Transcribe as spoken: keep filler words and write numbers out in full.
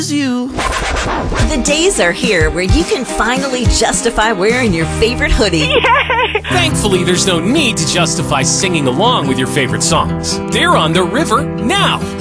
you. The days are here where you can finally justify wearing your favorite hoodie. Yay! Thankfully, there's no need to justify singing along with your favorite songs. They're on the river now.